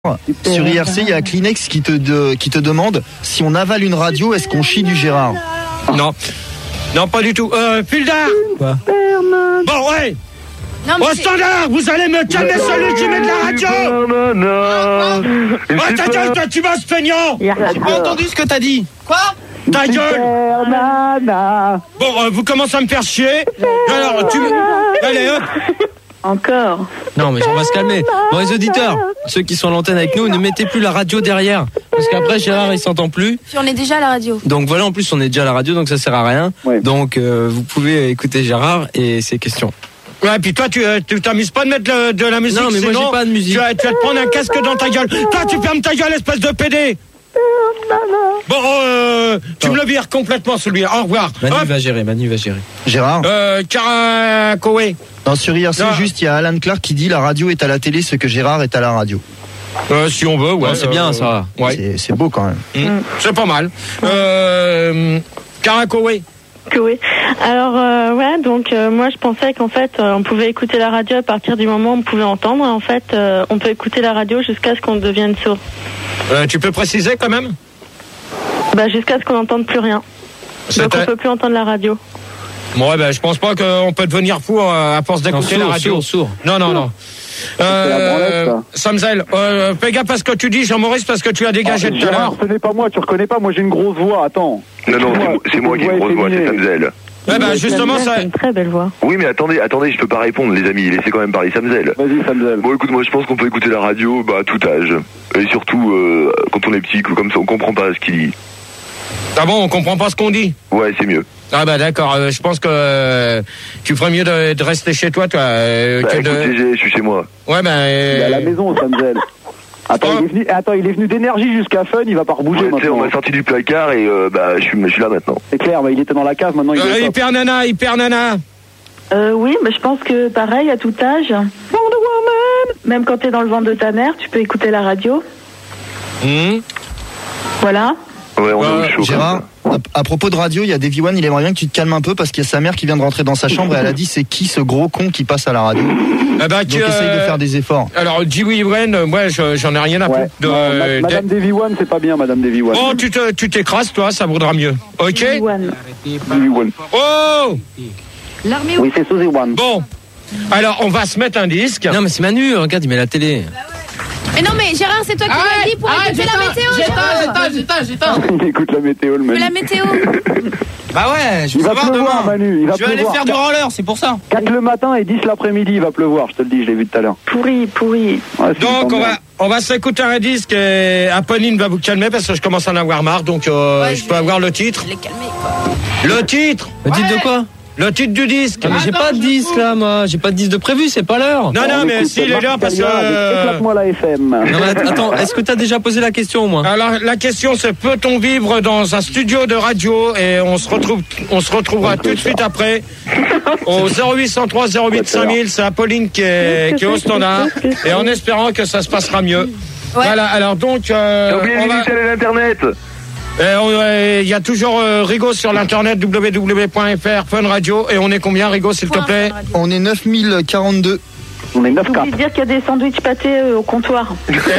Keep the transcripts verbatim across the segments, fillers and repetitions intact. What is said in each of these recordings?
Sur I R C, il y a Kleenex qui te, de, qui te demande si on avale une radio, est-ce qu'on chie du Gérard? Non. Non, pas du tout. Euh, Pildar. Quoi? Bon, ouais. Non, Au standard, vous allez me calmer celui qui met de la radio. Oh, ta gueule, toi, tu vas se feignant. J'ai pas entendu ce que t'as dit. Quoi? Ta gueule. Bon, euh, vous commencez à me faire chier. Alors, tu me... Allez, hop. Encore. Non, mais on va se calmer. Bon, les auditeurs, ceux qui sont à l'antenne avec nous, ne mettez plus la radio derrière. Parce qu'après, Gérard, il s'entend plus. Puis on est déjà à la radio. Donc voilà, en plus, on est déjà à la radio, donc ça sert à rien. Ouais. Donc, euh, vous pouvez écouter Gérard et ses questions. Ouais, puis toi, tu, tu t'amuses pas de mettre le, de la musique. Non, mais sinon, moi, j'ai pas de musique. Tu vas, tu vas te prendre un casque dans ta gueule. Toi, tu fermes ta gueule, espèce de pédé. Bon, euh, tu me le vires complètement, celui-là. Au revoir. Manu Hop. va gérer, Manu va gérer. Gérard Euh, Karakoé. Non, sur I R C, Non. juste, il y a Alan Clark qui dit la radio est à la télé ce que Gérard est à la radio. Euh, si on veut, ouais. Non, c'est euh, bien, ça. Ouais. C'est, c'est beau quand même. Mmh. C'est pas mal. Euh, Karakoé. Que oui. Alors euh, ouais, donc euh, moi je pensais qu'en fait euh, on pouvait écouter la radio à partir du moment où on pouvait entendre. En fait, euh, on peut écouter la radio jusqu'à ce qu'on devienne sourd. Euh, tu peux préciser quand même? Bah jusqu'à ce qu'on n'entende plus rien. C'est Donc on un... peut plus entendre la radio. Bon, ouais, ben, je pense pas qu'on peut devenir fou euh, à force d'écouter Non, sourd, la radio. sourd, sourd. Non, non, non. Euh, Samzel, euh, fais gaffe à ce que tu dis, Jean-Maurice, parce que tu as dégagé Ah, tout à l'heure. Gérard, ce n'est pas moi, tu reconnais pas, moi j'ai une grosse voix, attends. Non, non, c'est moi, c'est moi qui ai une grosse voix, c'est Samzel. Ouais, ben, justement, ça. C'est une très belle voix. Oui, mais attendez, attendez, je peux pas répondre, les amis, laissez quand même parler Samzel. Vas-y, Samzel. Bon, écoute, moi je pense qu'on peut écouter la radio, bah, à tout âge. Et surtout, euh, quand on est petit, comme ça, on comprend pas ce qu'il dit. Ah bon, on comprend pas ce qu'on dit? Ouais, c'est mieux. Ah bah d'accord, euh, je pense que euh, tu ferais mieux de, de rester chez toi, toi. Euh, Bah, que écoute, de... G G, je suis chez moi. Ouais, ben. Il est à la Euh... maison, Samzel. Attends, Oh. il est venu, attends, il est venu d'énergie jusqu'à Fun, il va pas rebouger Ouais, tu sais, on maintenant. m'a sorti du placard et euh, bah, je suis, je suis là maintenant. C'est clair, bah, il était dans la cave, maintenant il Euh, est top. hyper nana, hyper nana. Euh, oui, mais je pense que pareil à tout âge. Wonder Woman. Même quand t'es dans le ventre de ta mère, tu peux écouter la radio. Mmh. Voilà. Ouais, on Ouais, est au chaud. Gérard, à, à propos de radio, il y a Davy One, il aimerait bien que tu te calmes un peu parce qu'il y a sa mère qui vient de rentrer dans sa chambre et elle a dit c'est qui ce gros con qui passe à la radio. Ah bah, Donc tu, essaye de euh, faire des efforts. Alors, Dewey Wren, moi, je, j'en ai rien à Ouais. foutre. de- Non, ma- Madame de- Davy One, c'est pas bien, Madame Davy One. Oh, tu, te, tu t'écrases, toi, ça vaudra mieux. Ok? One. Davy One. Oh! Oui, c'est Suzy One. Bon. Alors, on va se mettre un disque. Non, mais c'est Manu, regarde, il met la télé. Mais non, mais Gérard, c'est toi qui m'as dit pour écouter la météo. j'éteins, j'éteins, j'éteins. Il écoute la météo, le Mais Manu. la météo. Bah ouais, je Il vais va savoir pleuvoir, demain. Manu, il va Je vais aller pleuvoir. faire du roller, c'est pour ça. quatre le matin et dix l'après-midi, il va pleuvoir, je te le dis, je l'ai vu tout à l'heure. Pourri, pourri. Ouais, c'est Donc, une on va, merde. on va s'écouter un disque et Apolline va vous calmer parce que je commence à en avoir marre. Donc, euh, Ouais, je je peux vais- avoir le titre. Je l'ai calmé, quoi. Le titre! Me dites de quoi? Le titre du disque! Ah, mais j'ai pas de disque là, moi. J'ai pas de disque de prévu, c'est pas l'heure. Non, non, On mais écoute s'il est là Marc parce que. Calia avec Éclate-moi la F M. Non, mais attends, est-ce que t'as déjà posé la question au moins? Alors, la question, c'est peut-on vivre dans un studio de radio? Et on se retrouve, on se retrouvera tout de suite après au zéro huit cent trois zéro huit cinq mille. C'est Apolline qui est, qui est au standard. Et en espérant que ça se passera mieux. Voilà, alors donc. Euh, T'as oublié on va- Michel et l'internet. Et on- euh, Il y a toujours euh, Rigo sur l'internet w w w point f r Fun Radio. Et on est combien, Rigo, s'il te plaît? On est neuf mille quarante-deux. On est neuf Oublie quatre. de dire qu'il y a des sandwichs pâtés euh, au comptoir.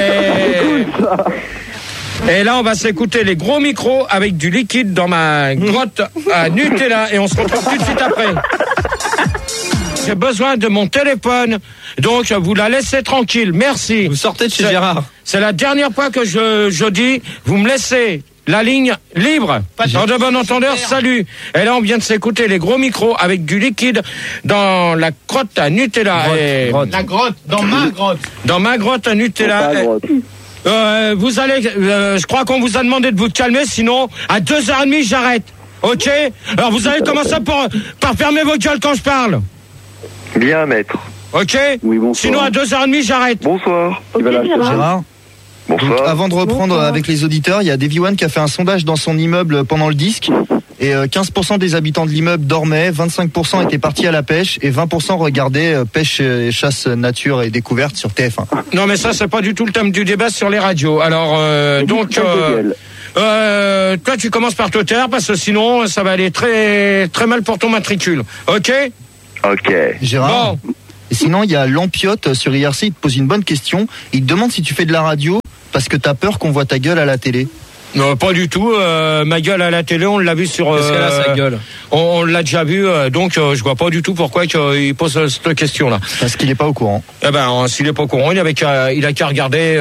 Et... Et là, on va s'écouter les gros micros avec du liquide dans ma grotte à Nutella. Et on se retrouve tout de suite après. J'ai besoin de mon téléphone. Donc, vous la laissez tranquille. Merci. Vous sortez de chez C'est- Gérard. C'est la dernière fois que je, je dis, vous me laissez la ligne libre. Dans de bon entendeur, salut. Et là, on vient de s'écouter les gros micros avec du liquide dans la grotte à Nutella. Grotte, Et- grotte. La grotte, dans ma grotte. Dans ma grotte à Nutella. Pas Et- grotte. euh, vous allez, euh, je crois qu'on vous a demandé de vous calmer, sinon à deux heures trente j'arrête. Ok? Alors vous allez commencer par, par fermer vos gueules quand je parle. Bien, maître. Ok? Oui, bonsoir. Sinon à deux heures trente j'arrête. Bonsoir. Il va Ok, lâcher. Gérard. Gérard, donc, Bonsoir. avant de reprendre Bonsoir. avec les auditeurs, il y a Davy One qui a fait un sondage dans son immeuble pendant le disque. Et euh, quinze pour cent des habitants de l'immeuble dormaient, vingt-cinq pour cent étaient partis à la pêche et vingt pour cent regardaient euh, pêche et chasse nature et découverte sur T F un. Non mais ça c'est pas du tout le thème du débat sur les radios. Alors euh, donc euh, euh, toi tu commences par te taire parce que sinon ça va aller très très mal pour ton matricule. Ok? Ok. Gérard, Bon. Et sinon, il y a Lampiote sur I R C, il te pose une bonne question. Il te demande si tu fais de la radio parce que t'as peur qu'on voit ta gueule à la télé. Non, pas du tout. Euh, ma gueule à la télé, on l'a vu sur. Qu'est-ce qu'elle a, sa gueule ? On, on l'a déjà vu, euh, donc euh, je vois pas du tout pourquoi il pose euh, cette question-là. Parce qu'il est pas au courant. Eh ben, s'il est pas au courant, il avait qu'à, il a qu'à regarder.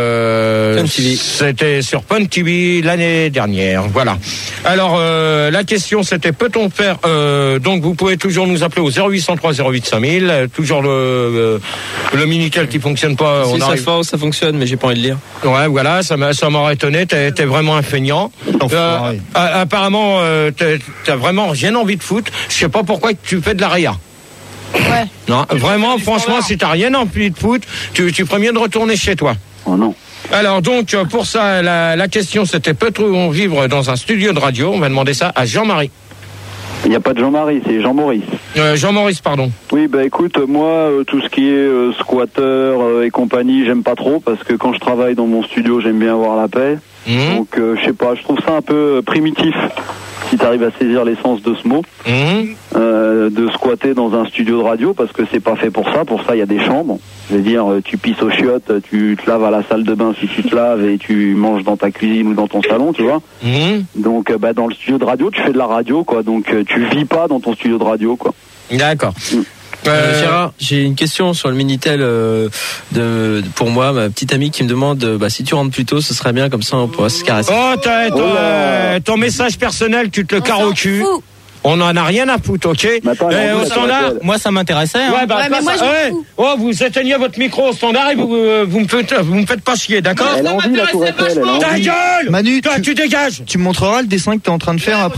Euh, Fun T V. C'était sur Fun T V l'année dernière. Voilà. Alors euh, la question, c'était peut-on faire euh, donc vous pouvez toujours nous appeler au zéro huit cent trois zéro huit cinq mille. Euh, toujours le euh, le minitel qui fonctionne pas. Si on ça, arrive... fa- ça fonctionne, mais j'ai pas envie de lire. Ouais, voilà, ça m'a, ça m'aurait étonné. T'es, t'es vraiment un feignant. Euh, apparemment, euh, t'as, t'as vraiment rien envie de foot. Je sais pas pourquoi tu fais de la réa. Ouais. Non, vraiment, franchement, si t'as rien envie de foot, tu, tu ferais mieux de retourner chez toi. Oh non. Alors donc, pour ça, la, la question, c'était peut-on vivre dans un studio de radio ? On va demander ça à Jean-Marie. Il n'y a pas de Jean-Marie, c'est Jean-Maurice. Euh, Jean-Maurice, pardon. Oui, bah écoute, moi, euh, tout ce qui est euh, squatter euh, et compagnie, j'aime pas trop parce que quand je travaille dans mon studio, j'aime bien avoir la paix. Mmh. Donc, euh, je sais pas, je trouve ça un peu euh, primitif, si tu arrives à saisir l'essence de ce mot, Mmh. euh, de squatter dans un studio de radio parce que c'est pas fait pour ça. Pour ça, il y a des chambres. Je veux dire, euh, tu pisses aux chiottes, tu te laves à la salle de bain si tu te laves et tu manges dans ta cuisine ou dans ton salon, tu vois. Mmh. Donc, euh, bah, dans le studio de radio, tu fais de la radio, quoi. Donc, euh, tu vis pas dans ton studio de radio, quoi. D'accord. Mmh. Euh, Euh, Gérard, j'ai une question sur le Minitel euh, de, pour moi, ma petite amie qui me demande euh, bah, si tu rentres plus tôt, ce serait bien, comme ça on pourra se caresser. Oh, t'as, ton, Oh là. euh, ton message personnel, tu te le On carres s'en au cul. fout. On en a rien à foutre, ok ? Mais attends, elle Eh, a au envie, la standard. tourelle. Moi, ça m'intéressait. Hein. Ouais, bah, Ouais, mais pas moi, ça. je m'en Ouais. fous. Oh, vous éteignez votre micro au standard et vous, euh, vous me faites, vous me faites pas chier, d'accord ? Elle a envie, la tour Eiffel, elle a Ta envie. gueule ! Manu, Toi, tu- tu dégages. Tu me montreras le dessin que t'es en train de faire après ?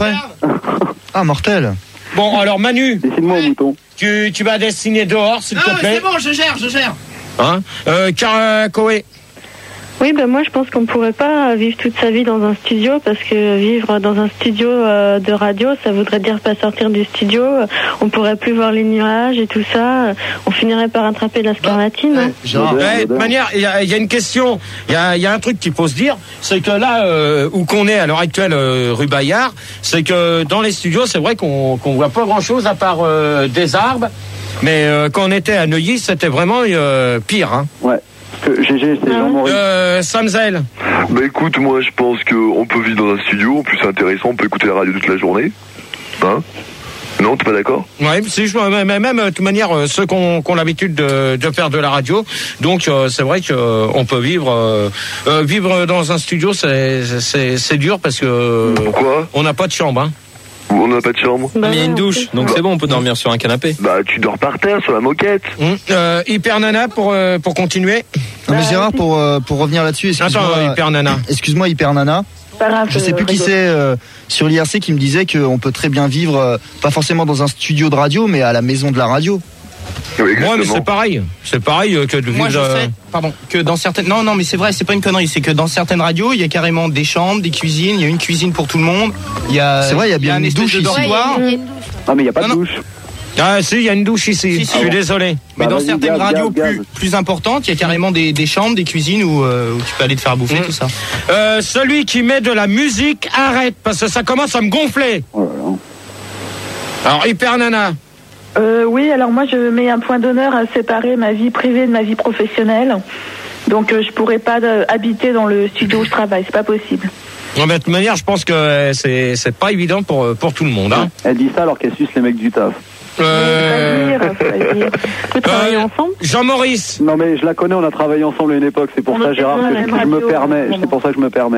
Ah, mortel. Bon, alors Manu, Dessine-moi un mouton. tu, tu vas dessiner dehors, s'il te plaît. bon, je gère, je gère. Hein euh, Car, Koé. Oui, ben moi je pense qu'on ne pourrait pas vivre toute sa vie dans un studio parce que vivre dans un studio euh, de radio, ça voudrait dire pas sortir du studio. On pourrait plus voir les nuages et tout ça. On finirait par attraper la scarlatine. hein. Gérard, Moderne, Ouais, de toute moderne. manière, il y a, il y a une question, il y a, il y a un truc qu'il faut se dire, c'est que là euh, où qu'on est à l'heure actuelle, euh, rue Bayard, c'est que dans les studios, c'est vrai qu'on qu'on voit pas grand-chose à part euh, des arbres, mais euh, quand on était à Neuilly, c'était vraiment euh, pire. Hein. Ouais. Parce que G G, c'est Ah ouais. Jean-Maurice. Euh, Samzel. Bah écoute, moi je pense qu'on peut vivre dans un studio, en plus c'est intéressant, on peut écouter la radio toute la journée. Hein ? Non, t'es pas d'accord ? Ouais, si je même, même, même de toute manière euh, ceux qui ont, qui ont l'habitude de, de faire de la radio, donc euh, c'est vrai que euh, on peut vivre euh, euh, vivre dans un studio, c'est c'est c'est dur parce que euh, Pourquoi ? on n'a pas de chambre. Hein. On n'a pas de chambre ? Bah Mais il y a ouais, une en douche, plus. donc c'est bon, on peut dormir sur un canapé. Bah tu dors par terre sur la moquette. Hum, Euh, Hyper Nana pour euh, pour continuer. non, mais Bah, Gérard, si. pour, euh, pour revenir là-dessus, Attends, excuse-moi, Hyper Nana. excuse-moi, Hyper Nana. Pas grave, Je sais plus qui rigole. c'est euh, sur l'I R C qui me disait qu'on peut très bien vivre, euh, pas forcément dans un studio de radio, mais à la maison de la radio. Oui, Moi, exactement. mais c'est pareil. C'est pareil euh, que de vivre. Moi, je euh, sais, pardon, que dans certaines. Non, non, mais c'est vrai, c'est pas une connerie. C'est que dans certaines radios, il y a carrément des chambres, des cuisines. Il y a une cuisine pour tout le monde. Il y a. C'est vrai, il y a bien un une espèce douche de ici. Ouais, il y a dortoir. une- il y a une douche. Ah, mais il n'y a pas Non, de non. douche. Ah si, il y a une douche ici. Si, Je si. suis désolé. Mais Bah, dans vas-y, certaines gaz, radios gaz, plus, gaz. plus importantes, il y a carrément des, des chambres, des cuisines où, euh, où tu peux aller te faire bouffer, Mm. tout ça. Euh, celui qui met de la musique, arrête parce que ça commence à me gonfler. Oh là là. Alors Hyper Nana. Euh, oui, alors moi je mets un point d'honneur à séparer ma vie privée de ma vie professionnelle. Donc euh, je pourrais pas euh, habiter dans le studio où je travaille, c'est pas possible. Non, mais de toute manière, je pense que euh, c'est c'est pas évident pour euh, pour tout le monde. Hein. Elle dit ça alors qu'elle suce les mecs du taf. Euh, Faut pas dire, faut pas dire. On peut travailler euh, ensemble. Jean-Maurice. Non mais je la connais, on a travaillé ensemble à une époque, c'est pour On ça a fait Gérard ça à que la je me radio, permets, vraiment. c'est pour ça que je me permets.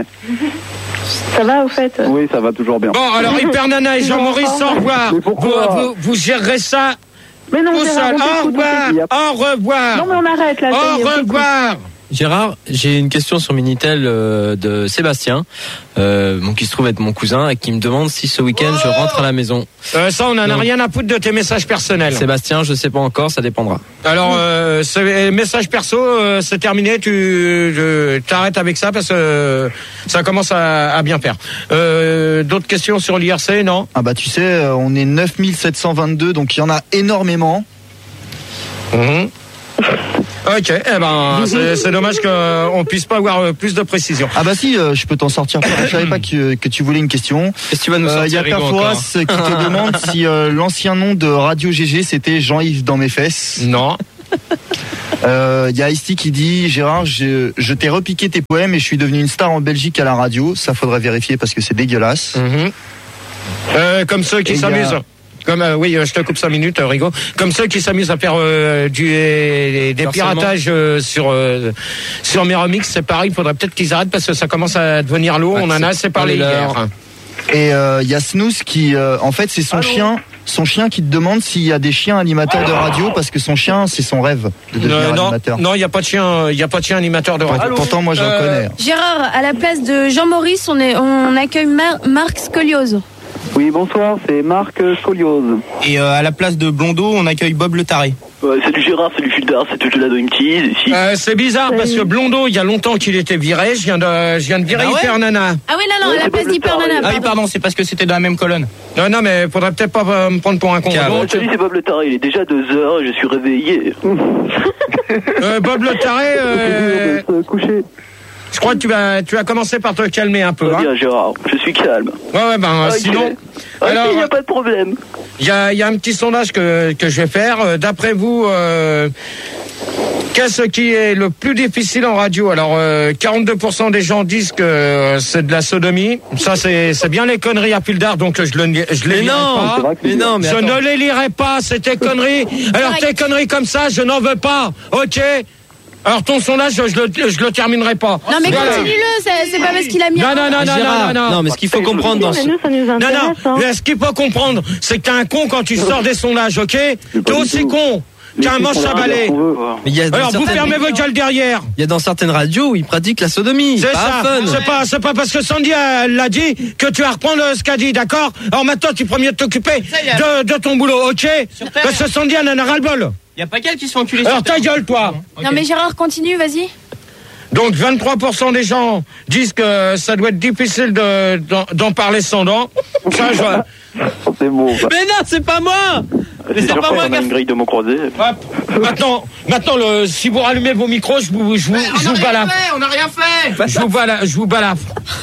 Ça va au fait? Oui, ça va toujours bien. Bon, alors Hyper Nana et Jean-Maurice, au revoir. Mais pourquoi Vous, vous, vous gérerez ça Mais non, tout Gérard, seul. on Au t'écoute, on revoir. t'écoute. Au revoir. Non mais on arrête là. ça y est, Au on t'écoute. revoir. Gérard, j'ai une question sur Minitel euh, de Sébastien, euh, bon, qui se trouve être mon cousin, et qui me demande si ce week-end je rentre à la maison. Euh, ça, on en a Non. rien à foutre de tes messages personnels. Sébastien, je sais pas encore, ça dépendra. Alors, euh, ce message perso, euh, c'est terminé. Tu je, t'arrêtes avec ça parce que euh, ça commence à, à bien faire. Euh, d'autres questions sur l'I R C, non? Ah bah tu sais, euh, on est neuf mille sept cent vingt-deux, donc il y en a énormément. Mhm. Ok, eh ben, c'est, c'est dommage qu'on puisse pas avoir plus de précision. Ah bah si, euh, je peux t'en sortir. Je savais pas que, que tu voulais une question. Qu'est-ce que tu vas nous sortir? Il euh, y a Perfois qui te demande si euh, l'ancien nom de Radio G G c'était Jean-Yves dans mes fesses. Non. Il euh, y a Isti qui dit Gérard, je, je t'ai repiqué tes poèmes et je suis devenu une star en Belgique à la radio. Ça faudrait vérifier parce que c'est dégueulasse. Mm-hmm. Euh, comme ceux qui et s'amusent. A... Comme euh, oui, je te coupe cinq minutes, euh, Rigo. Comme ceux qui s'amusent à faire euh, du des, des piratages euh, sur euh, sur mes remixes, c'est pareil. Il faudrait peut-être qu'ils arrêtent parce que ça commence à devenir lourd. Ouais, on en a assez parlé hier. Et il euh, y a Snooze qui, euh, en fait, c'est son Allô chien, son chien qui te demande s'il y a des chiens animateurs de radio parce que son chien, c'est son rêve de devenir euh, non, animateur. Non, il y a pas de chien, il y a pas de chien animateur de radio. Allô Pourtant, moi, j'en euh... connais. Gérard, à la place de Jean-Maurice, on est, on accueille Mar- Marc Scoliose. Oui, bonsoir, c'est Marc Scoliose. Et euh, à la place de Blondeau, on accueille Bob le Taré. Ouais, salut Gérard, salut Fildar, c'est tout la Dream Tease. Ici. Euh, c'est bizarre parce que Blondeau, il y a longtemps qu'il était viré. Je viens de, je viens de virer ah ouais Ah Hyper oui, non, non, ouais, à la place d'Hyper Nana. Ah oui, pardon, c'est parce que c'était dans la même colonne. Non, non, mais faudrait peut-être pas me prendre pour un con. Bon, salut, c'est Bob le Taré, il est déjà deux heures et je suis réveillé. euh, Bob le Taré, euh... coucher. Je crois que tu vas, tu vas commencer par te calmer un peu. Très bien, hein. Gérard, je suis calme. Ouais, ouais, ben okay. Sinon. Ok, alors, il n'y a pas de problème. Il y a, y a un petit sondage que, que je vais faire. D'après vous, euh, qu'est-ce qui est le plus difficile en radio? Alors, euh, quarante-deux pour cent des gens disent que euh, c'est de la sodomie. Ça, c'est, c'est bien les conneries à Pildar, donc je, le, je les lirai pas. Mais non, mais je attends. ne les lirai pas, c'est tes conneries. Alors, tes conneries comme ça, je n'en veux pas. Ok? Alors ton sondage, je, je, le, je le terminerai pas. Non mais voilà. Continue-le, c'est, c'est pas parce qu'il a mis. Non non non non, non non non non mais ce qu'il faut comprendre dans ce. Nous, ça nous intéresse, non non. hein. Mais ce qu'il faut comprendre, c'est que t'es un con quand tu sors des sondages, ok? T'es aussi con. T'es un manche à balai. Alors vous fermez vos gueules derrière. Il y a dans certaines radios où ils pratiquent la sodomie. C'est pas ça. Fun. C'est pas, c'est pas parce que Sandy elle l'a dit que tu vas reprendre ce qu'a dit, d'accord? Alors maintenant tu prends mieux de t'occuper de, de ton boulot, ok? Parce que Sandy elle en a ras le bol. Il y a pas qu'elle qui se fait enculer. Alors ta gueule toi. Okay. Non mais Gérard, continue, vas-y. Donc vingt-trois pour cent des gens disent que ça doit être difficile de, d'en, d'en parler sans dents. Ça, je... C'est beau. Bah. Mais non, c'est pas moi. Mais c'est, c'est pas moi. On a une grille de mots croisés. Hop. Maintenant, maintenant, le, si vous rallumez vos micros, je vous, je vous, ouais, je vous balafre. On n'a rien fait. Je vous balafre. Je vous balafre.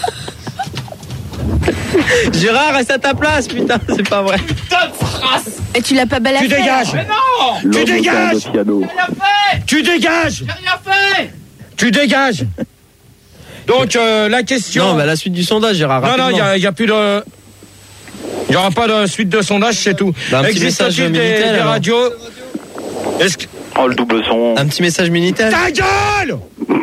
Gérard, reste à ta place, putain, c'est pas vrai. Putain de phrase. Et tu l'as pas balafré. Tu dégages. Mais non. Tu dégages. J'ai rien fait. Tu dégages. J'ai rien fait. Tu dégages. Donc euh, la question. Non, mais à la suite du sondage, Gérard. Non, non, il y a, y a plus de. Il n'y aura pas de suite de sondage, c'est tout. Bah, un petit message des, Minitel, des radios. Est-ce que... Oh, le double son. Un petit message Minitel. Ta gueule.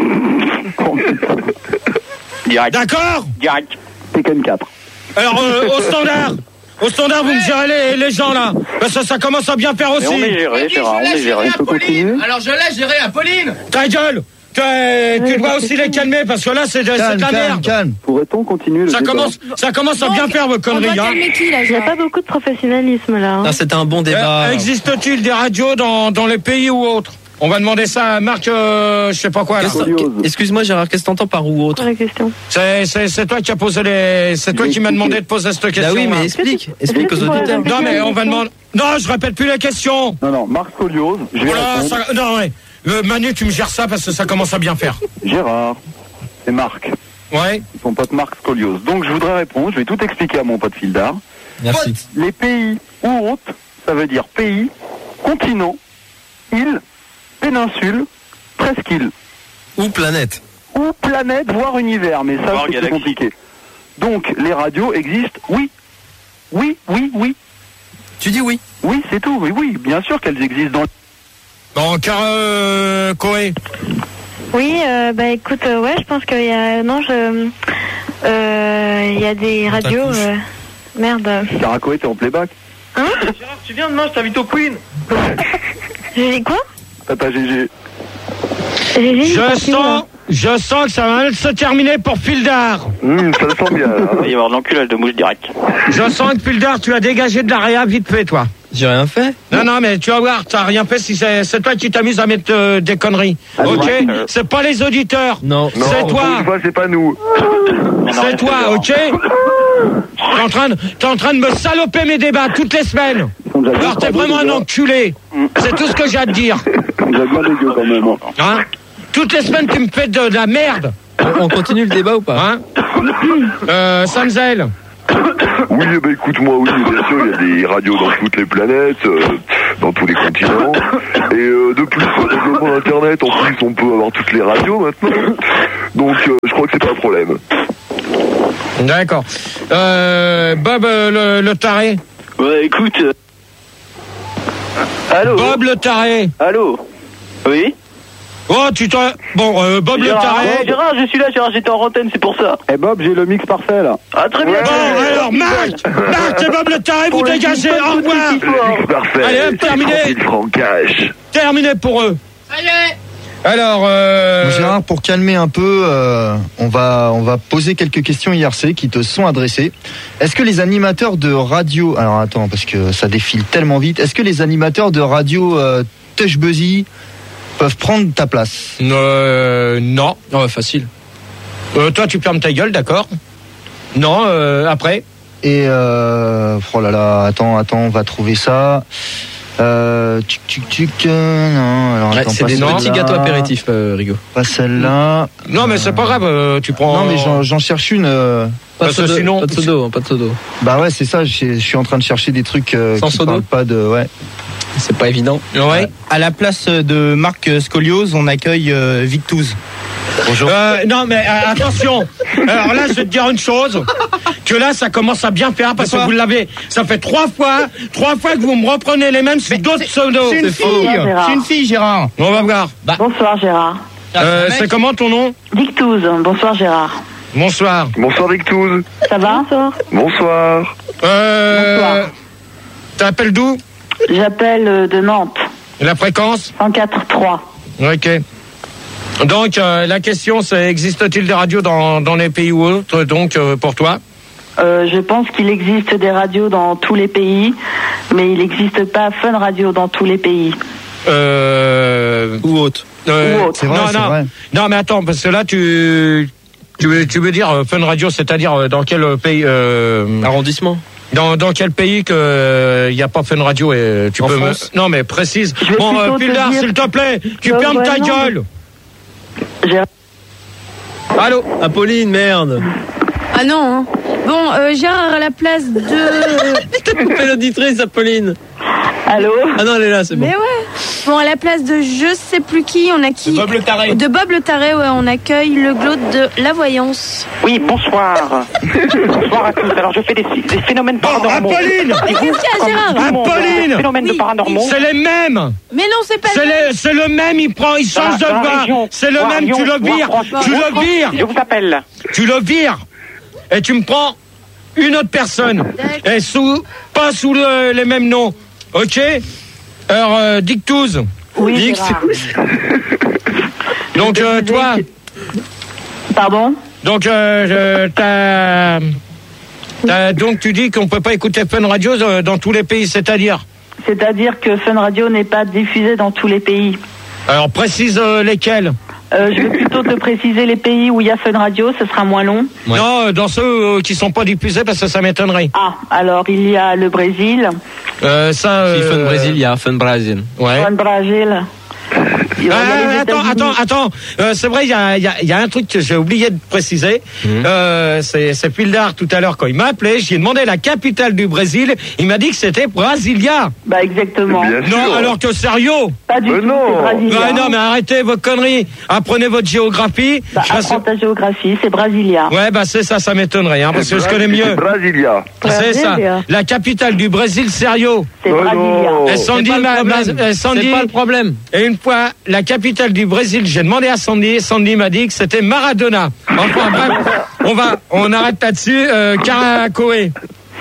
Direct. D'accord. Direct. Tekken quatre. Alors, euh, au standard. Au standard, vous me gérez les, les gens là. Parce que ça commence à bien faire aussi. Mais on est géré, Gérard, on est géré. Alors je l'ai géré à Pauline. Ta gueule. Tu dois aussi les calmer parce que là c'est de, calme, c'est de la calme, merde. Calme. Pourrait-on continuer le ça débat commence, ça commence à bien faire vos conneries. Hein. Qui, là, il n'y a pas beaucoup de professionnalisme là. Hein. Non, c'était un bon débat. Euh, existe-t-il des radios dans, dans les pays ou autres? On va demander ça à Marc, euh, je sais pas quoi. Là. Excuse-moi Gérard, qu'est-ce que t'entends par ou autre? La question. C'est, c'est, c'est toi qui as posé les, c'est toi qui m'as demandé de poser cette question. Bah oui, mais là. explique, explique aux auditeurs. Non mais on va demander. Non, je répète plus la question. Non, non, Marc Scoliose, je vais voilà, répondre. ça... Non, ouais. Euh, Manu, tu me gères ça parce que ça commence à bien faire. Gérard et Marc. Ouais. Son pote Marc Scoliose. Donc je voudrais répondre, je vais tout expliquer à mon pote Fildar. Merci. Les pays ou autres, ça veut dire pays, continent, île, péninsule, presqu'île. Ou planète. Ou planète, voire univers, mais ça c'est plus compliqué. Donc les radios existent, oui. Oui, oui, oui. Tu dis oui? Oui, c'est tout, oui, oui. Bien sûr qu'elles existent dans... Donc, euh, Koé. Oui, euh, bah écoute, euh, ouais, je pense qu'il y a... Non, je... Euh, il y a des radios... Euh, merde. Sarah Koé, t'es en playback? Hein? Gérard, tu viens demain, je t'invite au Queen. J'ai dit quoi? Tata G G. G G, je sens, je sens que ça va mal se terminer pour Fildar. Mmh, ça le sent bien. Hein. Il va y avoir de l'enculage de mouche direct. Je sens que Fildar, tu as dégagé de la réa vite fait, toi. J'ai rien fait. Non, non, mais tu vas voir, t'as rien fait si c'est, c'est toi qui t'amuses à mettre euh, des conneries. Ah, ok? Ouais. C'est pas les auditeurs. Non. C'est non, toi. Une fois, c'est pas nous. C'est toi, ok? T'es en train de, t'es en train de me saloper mes débats toutes les semaines. Alors t'es vraiment un enculé. C'est tout ce que j'ai à te dire. Vous êtes bien dégueu quand même. Hein? Toutes les semaines, tu me fais de, de la merde. On continue le débat ou pas? Hein? euh, Samzel. Oui, eh ben, écoute, moi, oui, bien sûr, il y a des radios dans toutes les planètes, euh, dans tous les continents. Et euh, de plus, sur le développement d'Internet, en plus, on peut avoir toutes les radios maintenant. Donc, euh, je crois que c'est pas un problème. D'accord. Euh, Bob euh, le, le taré. Ouais, écoute. Euh... Allô. Bob le taré. Allô. Oui. Oh, tu t'en... Bon, euh, Bob Gérard, le taré. ouais, Gérard, je suis là, Gérard, j'étais en antenne, c'est pour ça. Eh Bob, j'ai le mix parfait là. Ah, très bien. Bon, alors, Marc, Marc et Bob le taré, vous dégagez, au revoir. Le mix parfait. Allez, hop, terminé. trente mille francs cash. Terminé pour eux. Allez. Alors, euh... Gérard, pour calmer un peu, euh, on va on va poser quelques questions I R C qui te sont adressées. Est-ce que les animateurs de radio, alors attends parce que ça défile tellement vite. Est-ce que les animateurs de radio euh, Touch Buzzy peuvent prendre ta place? Euh, non. Oh, facile. Euh, toi, tu fermes ta gueule, d'accord? Non. Euh, après. Et euh, oh là là, attends, attends, on va trouver ça. Euh, tuc, tuc, tuc, euh, non, alors Ouais, attends, c'est pas des celle-là. petits gâteaux apéritifs, euh, Rigo. Pas celle-là. Non, mais c'est pas grave. euh, tu prends. Non, mais j'en, j'en cherche une. euh, Pas de Parce que soda, sinon- pas de soda, hein, pas de soda. Bah ouais, c'est ça. Je je suis en train de chercher des trucs euh, Sans qui soda parlent pas de. Ouais. C'est pas évident. Ouais. À la place de Marc Scoliose, on accueille euh, Victouz. Bonjour. Euh, non, mais euh, attention. Alors là, je vais te dire une chose. Que là, ça commence à bien faire parce que vous l'avez. Ça fait trois fois, trois fois que vous me reprenez les mêmes sous d'autres pseudos. C'est une fille. Gérard. C'est une fille, Gérard. On va voir. Bonsoir Gérard. Euh, c'est comment ton nom? Dictouze. Bonsoir Gérard. Bonsoir. Bonsoir, Victouz. Ça va? Bonsoir. Bonsoir. Euh. Bonsoir. T'appelles d'où? J'appelle euh, de Nantes. La fréquence? cent quatre trois. Ok. Donc, euh, la question, c'est existe-t-il des radios dans, dans les pays ou autres, donc, euh, pour toi? Euh, je pense qu'il existe des radios dans tous les pays, mais il n'existe pas Fun Radio dans tous les pays. Euh... Ou autre. euh, Ou autre. C'est vrai, non, c'est non. vrai. Non, mais attends, parce que là, tu... Tu veux, tu veux dire euh, Fun Radio, c'est-à-dire euh, dans quel pays euh, Arrondissement. dans, dans quel pays que il euh, y a pas Fun Radio et tu En peux France me... Non, mais précise. Je vais Bon, plutôt euh, te Pildar, dire- s'il te plaît, tu Euh, fermes ouais, ta non, gueule. Gérard. Allô, Apolline, merde. Ah non, hein. Bon, euh, Gérard à la place de... T'as coupé l'auditrice, Apolline. Allô? Ah non, elle est là, c'est bon. Mais ouais. Bon, à la place de je sais plus qui, on a qui? Bob le taré. De Bob le taré, ouais, on accueille le glaude de la voyance. Oui, bonsoir. Bonsoir à tous. Alors, je fais des, des phénomènes Bon, paranormaux. Apolline. Mais qu'est-ce qu'il y a, Comme Gérard? tout le monde, Apolline. des phénomènes Oui, de paranormaux. C'est les mêmes. Mais non, c'est pas C'est, le même. les- c'est le même, il prend, il change Dans la- de dans la voix. région, C'est le Voire même, Lyon, tu le voire vires. Franche- Tu le vires. Je vous appelle. Tu le vires. Et tu me prends une autre personne. Et sous, pas sous le- les mêmes noms. Ok? Alors, euh, Dictouze. Oui, Dix. Gérard. Donc, Je euh, disais toi. que- Pardon? Donc, euh, je- t'as, t'as- donc, tu dis qu'on peut pas écouter Fun Radio euh, dans tous les pays, c'est-à-dire? C'est-à-dire que Fun Radio n'est pas diffusé dans tous les pays. Alors, précise euh, lesquels? Euh, je vais plutôt te préciser les pays où il y a Fun Radio, ce sera moins long. Ouais. Non, euh, dans ceux euh, qui sont pas diffusés parce que ça m'étonnerait. Ah, alors il y a le Brésil, Euh, ça. Si euh, Fun Brésil, il y a Fun Brésil. Ouais. Fun Brésil. Il y a Ah, les attends, États-Unis. attends, attends. Euh, c'est vrai, il y a, il y, a, il y a un truc que j'ai oublié de préciser. Mhm. Euh, c'est, c'est Pildar tout à l'heure quand il m'a appelé. J'ai demandé la capitale du Brésil. Il m'a dit que c'était Brasilia. Bah exactement. Bien sûr. Non, alors que sérieux. Pas du Mais tout, non. c'est Brasilia. Ouais, non, mais arrêtez vos conneries. Apprenez votre géographie. Bah, Parce que- apprends ta géographie, c'est Brasilia. Ouais, bah c'est ça, ça m'étonnerait, hein, parce que je connais C'est mieux. Brasilia. C'est ça. Brasilia. La capitale du Brésil, sérieux. C'est Oh Brasilia. non. Et C'est Sandy, pas le m'a- problème. m'a- euh, Sandy- C'est pas le problème. Et une fois, la capitale du Brésil, j'ai demandé à Sandy, Sandy m'a dit que c'était Maradona. Enfin bref, on va, on arrête là-dessus. Euh, Caracoé.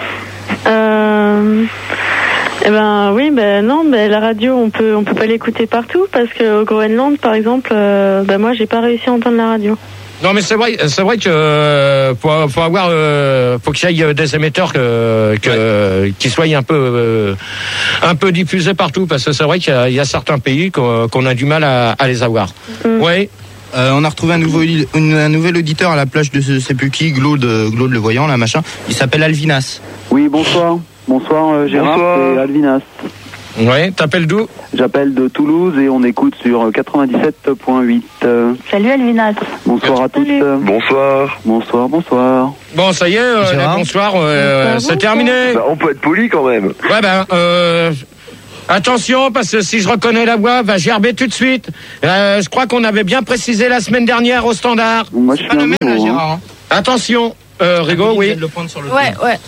Euh, eh ben oui, ben non, ben la radio, on peut, on peut pas l'écouter partout parce que au Groenland, par exemple, euh, ben moi, j'ai pas réussi à entendre la radio. Non mais c'est vrai, c'est vrai que euh, faut, faut avoir, euh, faut qu'il y ait des émetteurs que, que qui soient un peu, euh, un peu diffusés partout, parce que c'est vrai qu'il y a, il y a certains pays qu'on, qu'on a du mal à, à les avoir. Mm. Oui. Euh, on a retrouvé un nouveau une- un nouvel auditeur à la plage de je sais plus qui, Glaude, euh, Glaude le voyant, là, machin. Il s'appelle Alvinas. Oui, bonsoir. Bonsoir euh, Gérard, Bonsoir. c'est Alvinas. Ouais, t'appelles d'où? J'appelle de Toulouse et on écoute sur quatre-vingt-dix-sept point huit. Salut Alvinas. Bonsoir à tous. Bonsoir. Bonsoir, bonsoir. Bon, ça y est, euh, les bonsoirs, euh, c'est terminé. Bah, on peut être poli quand même. Ouais, ben, euh, attention, parce que si je reconnais la voix, va gerber tout de suite. Euh, je crois qu'on avait bien précisé la semaine dernière au standard. Moi, je suis Pas le un même, là, nouveau, hein. Gérard. hein. Attention, euh, Rigaud, oui. Le point sur le Ouais, ouais.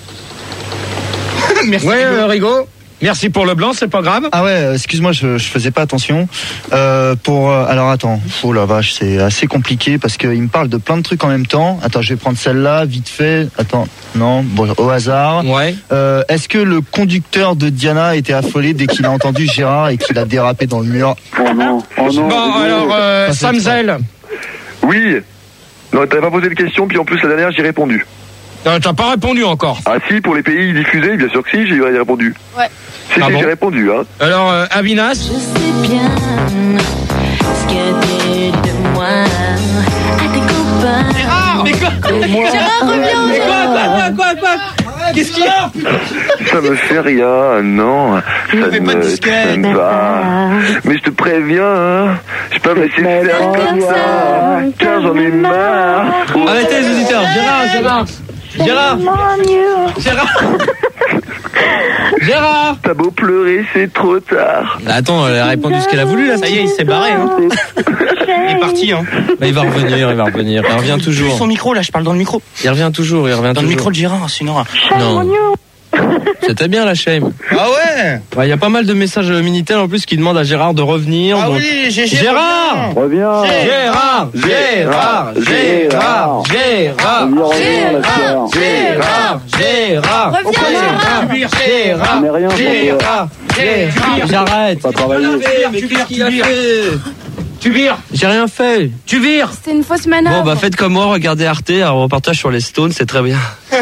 Merci. Ouais, euh, Rigaud. Merci pour le blanc, c'est pas grave. Ah ouais, euh, excuse-moi, je, je faisais pas attention. Euh, pour euh, alors attends, oh la vache, c'est assez compliqué parce qu'il me parle de plein de trucs en même temps. Attends, je vais prendre celle-là vite fait. Attends, non, bon, au hasard. Ouais. Euh, est-ce que le conducteur de Diana était affolé dès qu'il a entendu Gérard et qu'il a dérapé dans le mur? Oh non, oh non. Bon, alors, euh, Pas cette Samzel. Oui. Non, t'avais pas posé de question, puis en plus la dernière j'ai répondu. Euh, T'as pas répondu encore. Ah si, pour les pays diffusés, bien sûr que si, j'ai répondu. Ouais. Si, Ah si, bon j'ai répondu, hein. Alors, euh, Avinas. Je sais bien ce que t'es de moi à tes copains. Gérard, mais quoi? Gérard, reviens. Mais quoi, quoi, quoi, quoi, quoi? Qu'est-ce qu'il y a? Ça me fait rien, non. Ça fais ne pas de me disquette. traîne pas. Mais je te préviens, hein. Je peux me laisser faire comme ça. Car j'en ai marre. Arrêtez les auditeurs. Gérard, Gérard. Gérard. Gérard. Gérard. T'as beau pleurer, c'est trop tard. Attends, elle a répondu ce qu'elle a voulu là. Ça y est, il s'est barré. Hein. Il est parti. Hein. Bah, il va revenir, il va revenir. Il revient Plus toujours. son micro, là, je parle dans le micro. Il revient toujours, il revient Dans toujours. le micro de Gérard, c'est une horreur. Non. C'était bien la shame. Ah ouais? Il y a pas mal de messages Minitel en plus qui demandent à Gérard de revenir. Ah donc- oui, G G. Gérard. Reviens. Gérard. Gérard. Gérard. Gérard. Reviens, Gérard. Gérard. Reviens, Gérard. Gérard. On est rien, Gérard. Gérard. J'arrête. Pas travailler. Tu vires, tu vires. Tu vires. J'ai rien fait. Tu vires. C'était une fausse manœuvre. Bon bah faites comme moi, regardez Arte, un reportage sur les Stones, c'est très bien.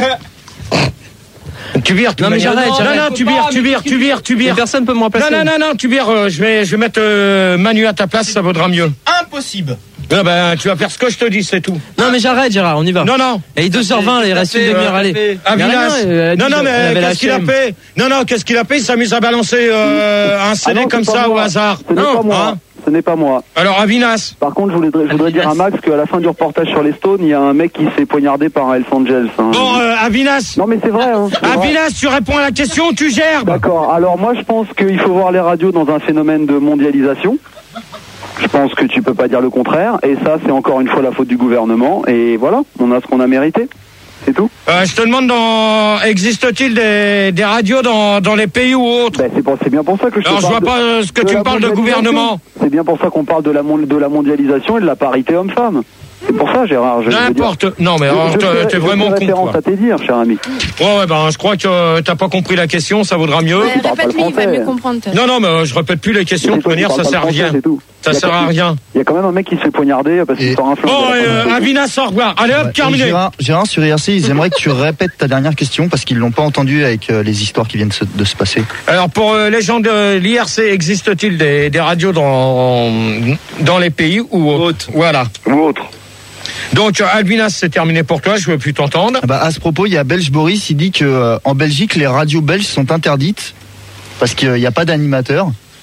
Tu vires. Non, mais j'arrête, Non, j'arrête. non, tu vires, tu vires, tu vires, tu Mais vires. personne peut me remplacer. Non, non, non, non, tu vires. euh, je vais, je vais mettre euh, Manu à ta place, ça vaudra mieux. Impossible. Non, ben, tu vas faire ce que je te dis, c'est tout. Non mais j'arrête Gérard, on y va. Non, non. Et il est deux heures vingt, là, il reste une demi-heure, allez. Avinas. Non, non, mais qu'est-ce qu'il a fait? Non, non, qu'est-ce qu'il a fait? Il s'amuse à balancer euh, un C D Ah non, comme c'est pas ça au moi. hasard. Ce n'est Non, pas moi. hein. Ce n'est pas moi. Alors, Avinas. Par contre, je voudrais, je voudrais dire à Max qu'à la fin du reportage sur les Stones, il y a un mec qui s'est poignardé par un Hells Angels. Hein. Bon, euh, Avinas. Non, mais c'est vrai. Hein, c'est vrai. Avinas, tu réponds à la question ou tu gerbes? D'accord. Alors moi, je pense qu'il faut voir les radios dans un phénomène de mondialisation. Je pense que tu peux pas dire le contraire. Et ça, c'est encore une fois la faute du gouvernement. Et voilà, on a ce qu'on a mérité. C'est tout. Euh, je te demande, dans... existe-t-il des, des radios dans, dans les pays ou autres? Ben, c'est, pour, c'est bien pour ça que je te Alors, je parle vois pas de, euh, ce que de tu la me parles de mondialisation. gouvernement. C'est bien pour ça qu'on parle de la, mon- de la mondialisation et de la parité homme-femme. C'est pour ça, Gérard. Je, je veux dire- N'importe. Non, mais Je- alors, je t'es- fais- t'es je vraiment fais con, référence toi. à tes dires, cher ami. Ouais, ouais, ben, je crois que euh, t'as pas compris la question, ça vaudra mieux. Ouais, parles pas le répète-lui, il va français. mieux comprendre. toi. Non, non, mais euh, je répète plus les questions, de C'est toute toi qui manière, ça parles pas sert à le français, rien. c'est tout. Ça Il y a sert à quand- rien. Il y a quand même un mec qui se fait poignarder parce qu'il Et- sort un flingue. Bon, à la fin de euh, la- Avinas, au revoir. Allez hop, Ouais, et terminé. Gérard, Gérard, sur I R C, ils aimeraient que tu répètes ta dernière question parce qu'ils l'ont pas entendu avec euh, les histoires qui viennent se- de se passer. Alors, pour euh, les gens de l'I R C, existe-t-il des, des radios dans, dans les pays ou autres? Voilà. Ou autre. Donc, euh, Albinas, c'est terminé pour toi, je veux plus t'entendre. Ah bah, à ce propos, il y a Belge Boris, il dit que euh, en Belgique, les radios belges sont interdites parce qu'il n'y a pas d'animateur.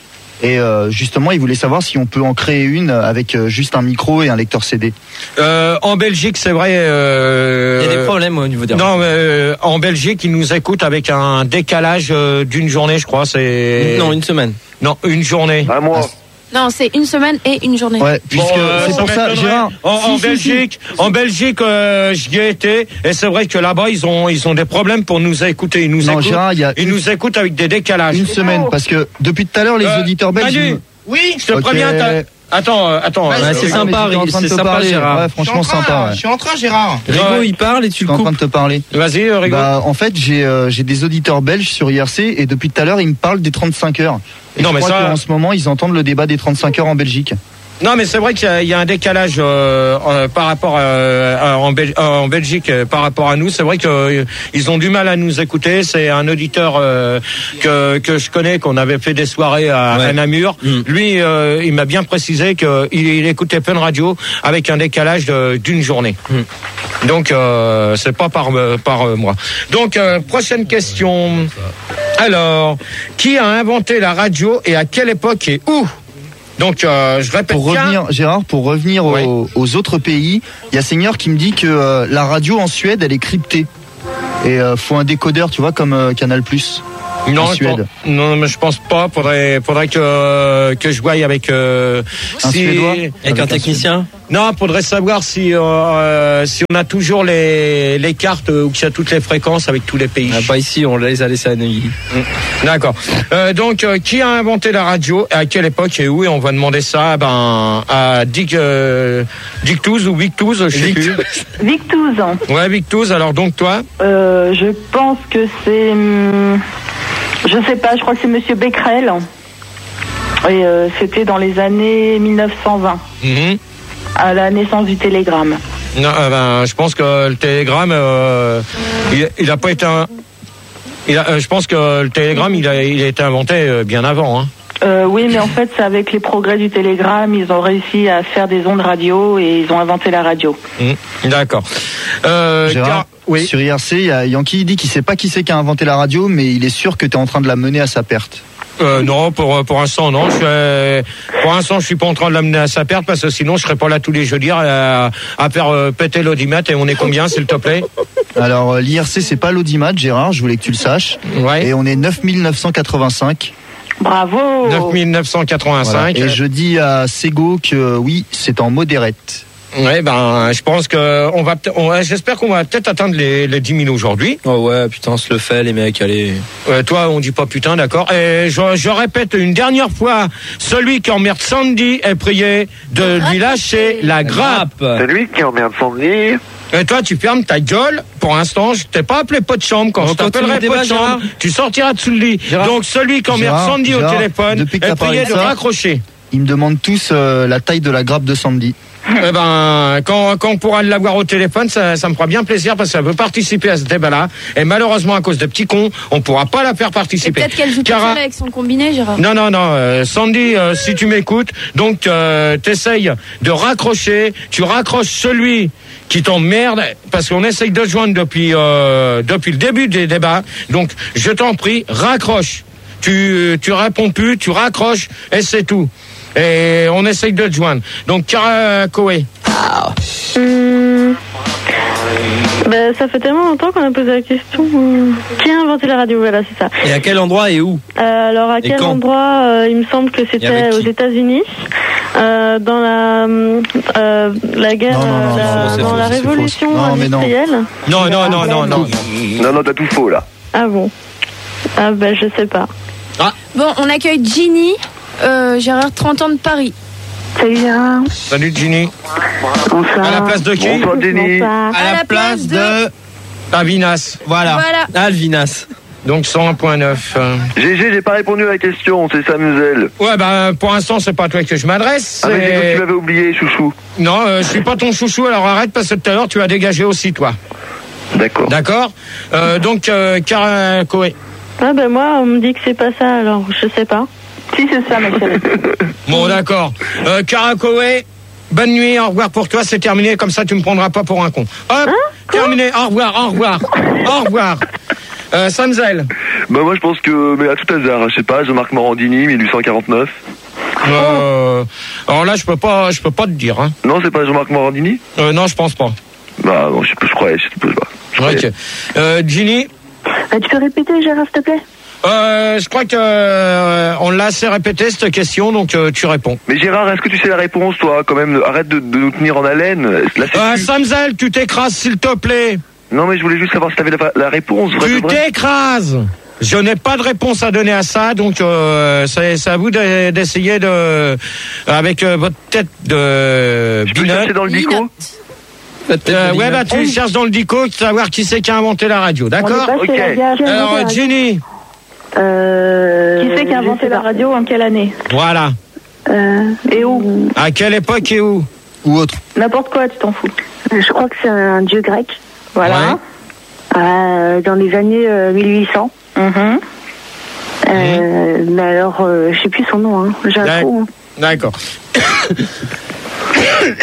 Et euh, justement, il voulait savoir si on peut en créer une avec euh, juste un micro et un lecteur C D. Euh, en Belgique, c'est vrai. Euh, Il y a des problèmes au niveau des Non, mais euh, en Belgique, ils nous écoutent avec un décalage euh, d'une journée, je crois. C'est Non, une semaine. non une journée. Un mois. Non, c'est une semaine et une journée. Ouais, puisque Bon, euh, c'est pour ça, m'étonnerait. Gérard. En, en Si, si, si. Belgique, en Belgique, euh, j'y ai été, et c'est vrai que là-bas, ils ont, ils ont des problèmes pour nous écouter. Ils nous Non, écoutent. Gérard, il y a Ils une- nous écoutent avec des décalages. Une semaine, parce que depuis tout à l'heure, les Euh, auditeurs belges. Manu, ils- oui, je te Ok. préviens. t'as- Attends, euh, attends. Ouais, euh, c'est euh, sympa, mais j'étais en train de c'est te sympa, parler. Gérard. Ouais, Je suis en franchement train, sympa. Je Ouais. suis en train, Gérard. Rigo, Ouais. il parle et tu Je suis le en train coupes. de te parler. Vas-y, euh, Rigo. Bah, en fait, j'ai euh, j'ai des auditeurs belges sur I R C et depuis tout à l'heure, ils me parlent des trente-cinq heures. Et Non, je mais crois ça- qu'en ce moment, ils entendent le débat des trente-cinq heures en Belgique. Non, mais c'est vrai qu'il y a- il y, a un décalage euh, euh, par rapport euh, à- en, Bel- euh, en Belgique euh, par rapport à nous. C'est vrai qu'ils ont du mal à nous écouter. C'est un auditeur euh, que que je connais, qu'on avait fait des soirées à, Ouais. à Namur. Mm. Lui, euh, il m'a bien précisé qu'il il écoutait plein de radio avec un décalage de- d'une journée. Donc, euh, c'est pas par euh, par euh, moi. Donc, euh, prochaine question. Alors, qui a inventé la radio et à quelle époque et où? Donc, euh, je répète. Pour revenir, Gérard, pour revenir oui. aux, aux autres pays, il y a Seigneur qui me dit que euh, la radio en Suède, elle est cryptée. Et euh, faut un décodeur, tu vois, comme euh, Canal Plus. Non, en Suède. Je, non, mais je pense pas. Faudrait, faudrait que que je voie avec euh, un si, Suédois, avec, avec un technicien. Non, faudrait savoir si euh, si on a toujours les les cartes ou qu'il y a toutes les fréquences avec tous les pays. Ah, pas ici, on les a laissées à Neuilly. Mmh. D'accord. Euh, donc, euh, qui a inventé la radio, à quelle époque et où? Et on va demander ça, ben, à Dick euh, Dick Touze ou Vic Touze, je sais plus. Vic Touze. Ouais, Vic Touze. Alors donc toi? Euh, je pense que c'est, hum, je sais pas, je crois que c'est Monsieur Becquerel. Et euh, c'était dans les années mille neuf cent vingt, mmh. à la naissance du télégramme. Non, euh, ben, je pense que le télégramme, euh, il, il a pas été un. Il a, euh, je pense que le télégramme, il a, il a été inventé euh, bien avant. Hein. Euh, oui, mais en fait, c'est avec les progrès du télégramme, ils ont réussi à faire des ondes radio et ils ont inventé la radio. Mmh. D'accord. Euh, Gérard, car, oui. Sur I R C, il y a Yankee, il dit qu'il sait pas qui c'est qui a inventé la radio, mais il est sûr que tu es en train de la mener à sa perte. Euh, non, pour pour l'instant non. Je suis, pour l'instant, je suis pas en train de l'amener à sa perte parce que sinon, je serais pas là tous les jeudis à, à faire euh, péter l'audimètre. Et on est combien, s'il te plaît? Alors euh, l'I R C, c'est pas l'audimat, Gérard. Je voulais que tu le saches. Ouais. Et on est neuf mille neuf cent quatre-vingt-cinq. Bravo. neuf mille neuf cent quatre-vingt-cinq. Voilà. Et je dis à Sego que oui, c'est en modérette. Ouais, ben, je pense que on va, on, j'espère qu'on va peut-être atteindre les, les dix mille aujourd'hui. Oh ouais, putain, on se le fait, les mecs, allez. Euh, toi, on dit pas putain, d'accord. Et je, je répète une dernière fois, celui qui emmerde Sandy est prié de lui lâcher la grappe. Celui qui emmerde Sandy. Et toi, tu fermes ta gueule. Pour l'instant, je t'ai pas appelé pot de chambre. Quand On je t'appellerai pot de chambre, Gérard. tu sortiras dessous le lit. Gérard. Donc, celui qui emmerde Gérard, Sandy Gérard, au téléphone depuis que est t'as parlé prié de de ça, raccrocher. Ils me demandent tous euh, la taille de la grappe de Sandy. Eh ben, quand, quand on pourra l'avoir au téléphone, ça, ça me fera bien plaisir parce qu'elle veut participer à ce débat-là. Et malheureusement, à cause de petits cons, on pourra pas la faire Et participer. peut-être qu'elle joue toute Cara- seule avec son combiné, Gérard. Non, non, non, euh, Sandy, euh, si tu m'écoutes, donc euh, t'essayes de raccrocher, tu raccroches celui qui t'emmerde, parce qu'on essaye de se joindre depuis, euh, depuis le début des débats, donc je t'en prie, raccroche. Tu, tu réponds plus, tu raccroches, et c'est tout. Et on essaye de te joindre. Donc, Cara Koé. Hum, ben, ça fait tellement longtemps qu'on a posé la question. Hum, Qui a inventé la radio? Voilà, c'est ça. Et à quel endroit et où? Euh, alors, à Et quel quand? endroit? euh, Il me semble que Et avec c'était qui? aux États-Unis, euh, dans la euh, la guerre, Non, non, non, euh, la- non, c'est dans faux, la c'est faux. révolution Non, mais non. industrielle. Non, non, non, non, non. Non, non, t'as tout faux là. Ah bon? Ah ben, je sais pas. Bon, on accueille Ginny, euh, Gérard, trente ans de Paris. Salut Gérard. Salut Ginny. Bonsoir. À la place de qui? Bonsoir, Denis. Bonsoir. À la place de Avinas. Voilà. Voilà. Alvinas. Donc cent un virgule neuf. G G, j'ai pas répondu à la question, c'est Samuel. Ouais, ben pour l'instant, c'est pas à toi que je m'adresse. Ah, mais j'ai cru que c'est- tu m'avais oublié, chouchou. Non, euh, je suis pas ton chouchou, alors arrête parce que tout à l'heure, tu as dégagé aussi, toi. D'accord. D'accord euh, Donc, euh, Cara Koé. Ah ben moi, on me dit que c'est pas ça, alors je sais pas. Si, c'est ça, ma chérie. Bon, d'accord. Euh, Cara Koé, bonne nuit, au revoir pour toi, c'est terminé, comme ça tu me prendras pas pour un con. Hop, terminé, au revoir, au revoir, au revoir. Euh, Samzel. Bah moi je pense que, mais à tout hasard, je sais pas, Jean-Marc Morandini, mille huit cent quarante-neuf. Euh, alors là, je peux pas, je peux pas te dire. Hein. Non, c'est pas Jean-Marc Morandini? Euh, non, je pense pas. Bah non, je sais pas, je croyais, je sais pas. Je croyais. Ok. Euh, Ginny. Ah, tu peux répéter, Gérard, s'il te plaît? Euh, je crois que euh, on l'a assez répété cette question, donc euh, tu réponds. Mais Gérard, est-ce que tu sais la réponse, toi, quand même? Arrête de, de nous tenir en haleine. Là, c'est Euh, tu- Samzel, tu t'écrases s'il te plaît. Non, mais je voulais juste savoir si t'avais la, la réponse. Vrai, Tu vrai. t'écrases. Je n'ai pas de réponse à donner à ça, donc euh, c'est, c'est à vous de- d'essayer de, avec euh, votre tête de Je peux binote. chercher dans le dico? Euh, ouais, bah tu cherches dans le dico, savoir qui c'est qui a inventé la radio, d'accord? On est pas chez la gare. Alors, Jenny. Euh, Qui c'est qui a inventé la radio, en quelle année? Voilà. Euh, Et où? À quelle époque et où? Ou autre. N'importe quoi, tu t'en fous. Je crois que c'est un dieu grec. Voilà. Euh, dans les années euh, mille huit cents. Euh, Mais alors, euh, je sais plus son nom. Hein. J'ai un D'ac- trou. hein. D'accord.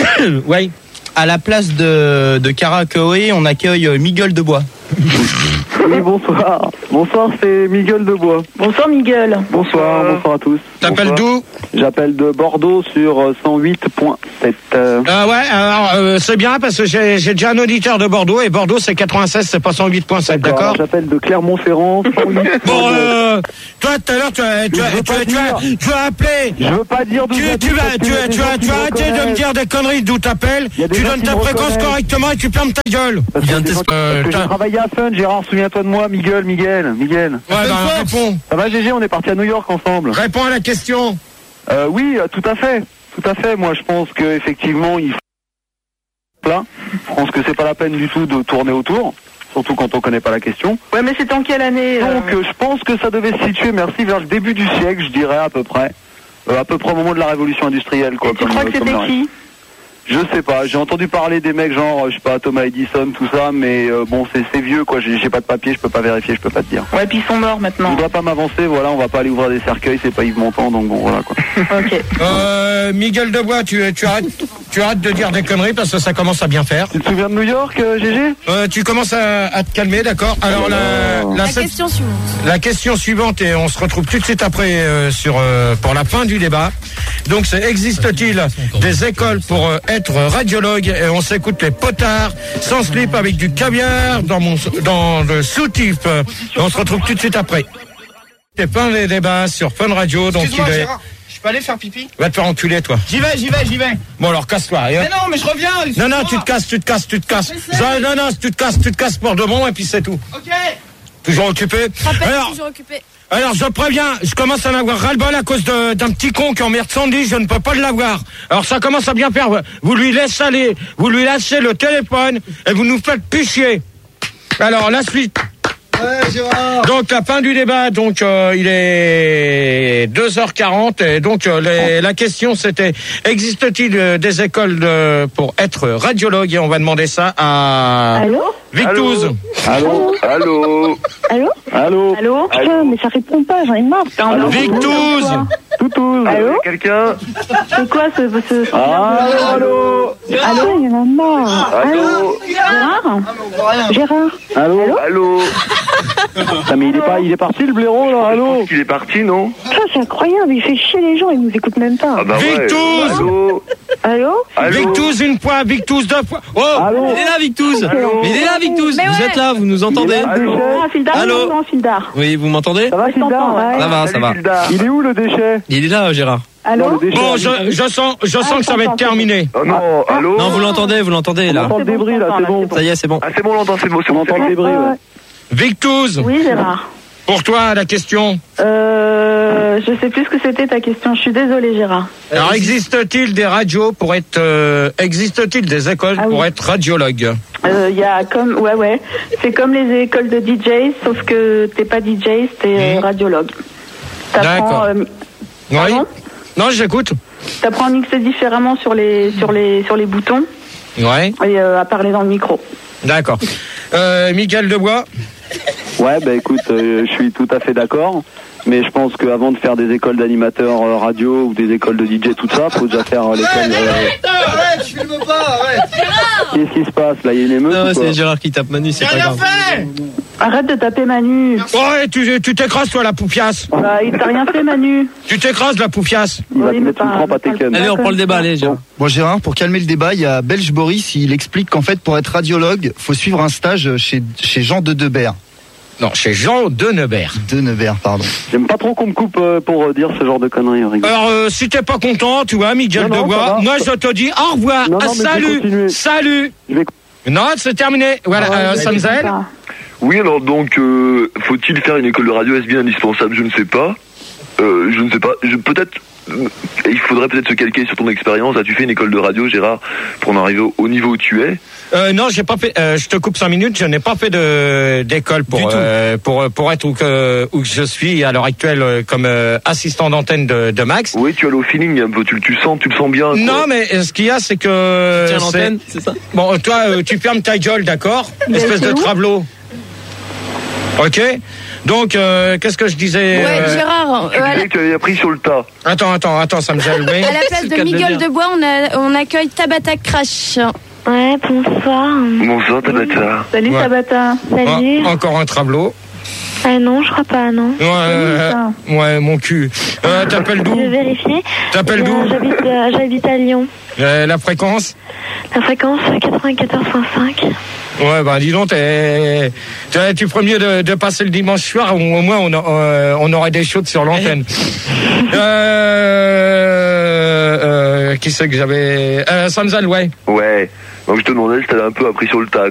Oui. À la place de, de Cara Koé, on accueille euh, Miguel Debois. Oui, bonsoir. Bonsoir, c'est Miguel Debois. Bonsoir Miguel. Bonsoir, bonsoir à tous. T'appelles d'où? J'appelle de Bordeaux sur cent huit point sept. Euh, ouais, alors euh, c'est bien parce que j'ai, j'ai déjà un auditeur de Bordeaux et Bordeaux c'est quatre-vingt-seize, c'est pas cent huit point sept, d'accord, d'accord? J'appelle de Clermont-Ferrand. cent huit. Bon, euh, toi tout à l'heure tu as, tu as, tu as, tu as, tu as appelé. Je veux pas dire d'où tu, tu, vas, tu, tu, tu as, tu as arrêté de me dire des conneries d'où t'appelles. Tu donnes ta fréquence correctement et tu fermes ta gueule. Parce que, parce que j'ai travaillé à Fun, Gérard, souviens-toi de moi, Miguel, Miguel, Miguel. Ouais, bah réponds. Ça va Gégé, on est parti à New York ensemble. Réponds à la question. Euh, oui, tout à fait, tout à fait. Moi, je pense que effectivement, il faut là. Je pense que c'est pas la peine du tout de tourner autour, surtout quand on connaît pas la question. Ouais, mais c'est en quelle année euh... Donc, euh, je pense que ça devait se situer, merci, vers le début du siècle, je dirais à peu près, euh, à peu près au moment de la révolution industrielle, quoi. Et tu comme, crois que c'était qui? Je sais pas, j'ai entendu parler des mecs genre, je sais pas, Thomas Edison, tout ça, mais euh, bon, c'est, c'est vieux, quoi, j'ai, j'ai pas de papier, je peux pas vérifier, je peux pas te dire. Ouais, puis ils sont morts maintenant. Je voudrais pas m'avancer, voilà, on va pas aller ouvrir des cercueils, c'est pas Yves Montand, donc bon, voilà, quoi. Ok. Euh, Miguel Debois, tu, tu arrêtes, tu arrêtes de dire des conneries parce que ça commence à bien faire. Tu te souviens de New York, euh, Gégé? Euh, tu commences à, à te calmer, d'accord? Alors, la, la, La cette- question suivante. la question suivante, et on se retrouve tout de suite après euh, sur, euh, pour la fin du débat. Donc, c'est existe-t-il des écoles pour euh, être radiologue? Et on s'écoute les potards, sans slip, avec du caviar, dans, mon, dans le soutif. Et on se retrouve tout de suite après. C'est fin des débats sur Fun Radio, donc Excuse-moi, il est... Gérard, je peux aller faire pipi? Va te faire enculer, toi. J'y vais, j'y vais, j'y vais. Bon, alors, casse-toi. Et hop. Mais non, mais je reviens. Non, non, tu te casses, tu te casses, tu te casses. Non, non, non, tu te casses, tu te casses pour de bon, et puis c'est tout. Ok. Toujours occupé. Rappelle, Alors, toujours occupé. alors, je préviens, je commence à en avoir ras-le-bol à cause de- d'un petit con qui emmerde Sandy, je ne peux pas l'avoir. Alors, ça commence à bien faire. Vous lui laissez aller, vous lui lâchez le téléphone, et vous nous faites plus chier. Alors, la suite. Ouais, Gérard. Donc la fin du débat, donc euh, il est deux heures quarante et donc euh, les, la question c'était existe-t-il euh, des écoles de, pour être radiologue et on va demander ça à Allô? Victouze. Allô? Allô? Allô? Allô? Allô? Putain, mais ça répond pas, j'en ai marre. Allô? Victouze. Toutouz. Allô? Quelqu'un? C'est quoi ce... ce... Allô? Allô? Allô? Il y en a marre. Allô? Gérard? Gérard? Allô? Allô? Putain, mais il est pas, il est parti le blaireau là, allô? Il est parti, non? Putain, c'est incroyable, il fait chier les gens, il nous écoute même pas. Ah bah ouais. Victouze. Allô? Allô? Allô? Victouze une fois, Victouze deux fois. Oh, Allô? Il est là, Victouze. Mais il est là, Victouze. Mais Vous ouais. êtes là, vous nous entendez? Allô? Ah, Fildar? Allô? Non, Fildar. Oui, vous m'entendez? Ça va, Gildar? Ouais. Ça va, ça va. Il est où le déchet? Il est là, Gérard. Allô? Non, le déchet. bon, je, je sens, je sens que ça va être terminé. Oh non, allô? Non, vous l'entendez, vous l'entendez On là. entend le débris là, c'est bon. Ça y est, c'est bon. Ah, c'est bon, on l'entend, c'est bon, c'est On bon. entend le débris, ouais. Victouze, Oui, Gérard. pour toi la question. Euh, je sais plus ce que c'était ta question. Je suis désolée, Gérard. Alors existe-t-il des radios pour être, euh, existe-t-il des écoles Ah oui. pour être radiologue? Euh, Il y a comme, ouais, ouais. C'est comme les écoles de D J, sauf que t'es pas D J, t'es Mmh. radiologue. T'apprends, D'accord. euh, Oui. pardon Non, j'écoute. t'apprends à mixer différemment sur les, sur les, sur les boutons Ouais. et euh, à parler dans le micro. D'accord. Euh, Miguel Debois. Ouais, bah écoute, euh, je suis tout à fait d'accord. Mais je pense qu'avant de faire des écoles d'animateurs euh, radio ou des écoles de D J, tout ça, faut déjà faire euh, l'école. Euh... Arrête, je filme pas, arrête. Qu'est-ce qui se passe là? Il y a une émeute Non, ou quoi? c'est Gérard qui tape Manu, c'est pas grave. Arrête de taper Manu. Ouais, tu, tu t'écrases toi la poufiasse. Bah, il t'a rien fait, Manu. Tu t'écrases la poufiasse. Il va Oui, te mais mettre une pas- crampe à pas- Tekken. Allez, on prend le débat, allez, Gérard. Bon Gérard, pour calmer le débat, il y a Belge Boris, il explique qu'en fait pour être radiologue, faut suivre un stage chez, chez Jean de Debert. Non, chez Jean Denebert. Denebert, pardon. J'aime pas trop qu'on me coupe euh, pour euh, dire ce genre de conneries. rigole. Alors, euh, si t'es pas content, tu vois, Miguel Non, non, ça Debois, va. moi je te dis au revoir. Non, non, Ah, mais je vais salut, continuer. salut. Je vais... Non, c'est terminé. Voilà, Ouais, euh, mais Samzel. c'est pas- Oui, alors donc, euh, faut-il faire une école de radio? Est-ce bien indispensable? Je ne sais pas. Euh, je ne sais pas. Je, peut-être, euh, il faudrait peut-être se calquer sur ton expérience. As-tu fait une école de radio, Gérard, pour en arriver au, au niveau où tu es? Euh, non, j'ai pas fait. Euh, je te coupe cinq minutes. Je n'ai pas fait de d'école pour euh, pour pour être où que où que je suis à l'heure actuelle euh, comme euh, assistant d'antenne de, de Max. Oui, tu as le feeling un peu. Tu, tu sens, tu le sens bien. quoi. Non, mais euh, ce qu'il y a, c'est que Tiens, c'est- l'antenne, c'est ça? bon, toi, euh, tu fermes ta gueule, d'accord? Mais Espèce c'est de où travelot. Ok. Donc, euh, qu'est-ce que je disais? Ouais, euh, Gérard, Tu euh, à, la, disais que tu avais appris sur le tas. Attends, attends, attends, ça me gêne. Oui. à la place C'est le de cas de le Miguel dire. Debois, on, a, on accueille Tabata Crash. Ouais, bonsoir. Bonsoir Tabata. Salut Ouais. Tabata. Salut. Ah, encore un travelot. Ah non, je crois pas, non. Ouais, euh, ouais, mon cul. Euh, T'appelles Je d'où? vais vérifier. T'appelles Euh, d'où? J'habite euh, j'habite à Lyon. Euh, La fréquence? La fréquence quatre-vingt-quatorze virgule cinq. Ouais, bah dis donc, t'es, t'es- tu ferais mieux de, de passer le dimanche soir, où au moins on, a- euh, on aurait des chaudes sur l'antenne. euh, euh, qui c'est que j'avais euh, Samzal, ouais. Ouais. Donc je te demandais si t'avais un peu appris sur le tas,